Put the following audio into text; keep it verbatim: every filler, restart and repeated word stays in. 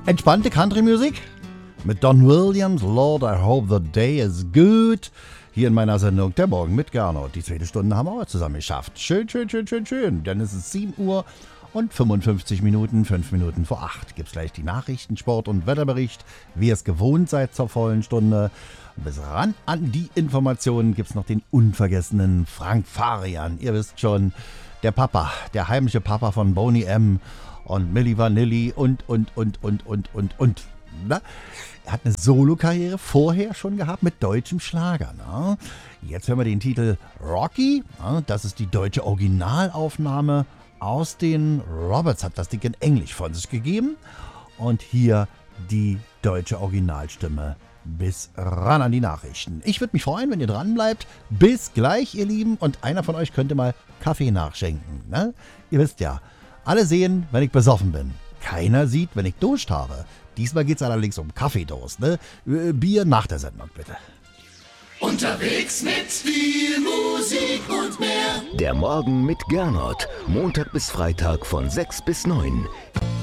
Entspannte Country-Musik mit Don Williams, Lord, I hope the day is good. Hier in meiner Sendung Der Morgen mit Gernot. Die zweite Stunde haben wir auch zusammen geschafft. Schön, schön, schön, schön, schön. Dann ist es sieben Uhr und fünfundfünfzig Minuten, fünf Minuten vor acht. Gibt's gleich die Nachrichten, Sport und Wetterbericht, wie ihr es gewohnt seid zur vollen Stunde. Und bis ran an die Informationen gibt's noch den unvergessenen Frank Farian. Ihr wisst schon, der Papa, der heimliche Papa von Boney M. und Milli Vanilli und, und, und, und, und, und, und. Na? Er hat eine Solokarriere vorher schon gehabt mit deutschem Schlager. Na? Jetzt hören wir den Titel Rocky. Na? Das ist die deutsche Originalaufnahme aus den Roberts, hat das Ding in Englisch von sich gegeben. Und hier die deutsche Originalstimme bis ran an die Nachrichten. Ich würde mich freuen, wenn ihr dran bleibt. Bis gleich, ihr Lieben. Und einer von euch könnte mal Kaffee nachschenken. Ne? Ihr wisst ja, alle sehen, wenn ich besoffen bin. Keiner sieht, wenn ich duscht habe. Diesmal geht es allerdings um Kaffeedurst. Ne? Bier nach der Sendung, bitte. Unterwegs mit viel Musik und mehr. Der Morgen mit Gernot. Montag bis Freitag von sechs bis neun.